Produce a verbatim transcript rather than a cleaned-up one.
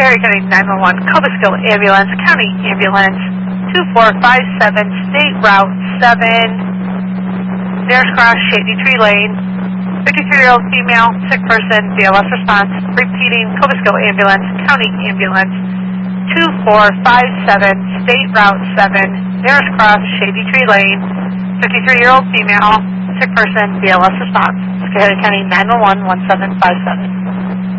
Schoharie County nine one one, Cobleskill Ambulance, County Ambulance, two four five seven, State Route seven, Bears Cross, Shady Tree Lane, fifty-three-year-old female, sick person, B L S response. Repeating, Cobleskill Ambulance, County Ambulance, two four five seven, State Route seven, Bears Cross, Shady Tree Lane, fifty-three-year-old female, sick person, B L S response. Schoharie County nine one one, one seven five seven.